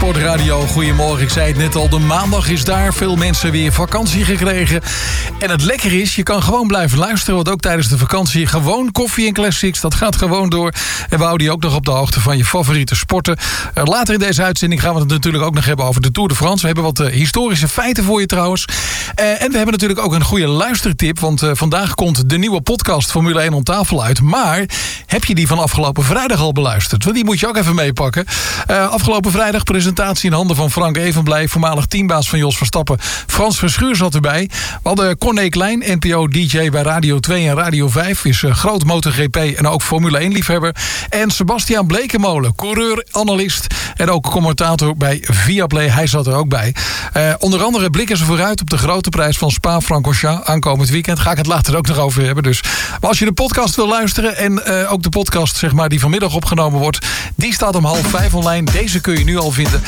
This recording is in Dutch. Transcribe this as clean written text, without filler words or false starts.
Sportradio. Goedemorgen, ik zei het net al, de maandag is daar. Veel mensen weer vakantie gekregen. En het lekker is, je kan gewoon blijven luisteren. Want ook tijdens de vakantie gewoon koffie en classics. Dat gaat gewoon door. En we houden je ook nog op de hoogte van je favoriete sporten. Later in deze uitzending gaan we het natuurlijk ook nog hebben over de Tour de France. We hebben wat historische feiten voor je trouwens. En we hebben natuurlijk ook een goede luistertip. Want vandaag komt de nieuwe podcast Formule 1 om tafel uit. Maar heb je die van afgelopen vrijdag al beluisterd? Want die moet je ook even meepakken. Afgelopen vrijdag presentatie in handen van Frank Evenblij, voormalig teambaas van Jos Verstappen. Frans Verschuur zat erbij. We hadden Corné Klein, NPO-DJ bij Radio 2 en Radio 5. Is groot MotoGP en ook Formule 1-liefhebber. En Sebastiaan Blekemolen, coureur, analist en ook commentator bij Viaplay. Hij zat er ook bij. Onder andere blikken ze vooruit op de grote prijs van Spa-Francorchamps aankomend weekend. Ga ik het later ook nog over hebben. Dus. Maar als je de podcast wil luisteren en ook de podcast zeg maar, die vanmiddag opgenomen wordt, die staat om 4:30 online. Deze kun je nu al vinden.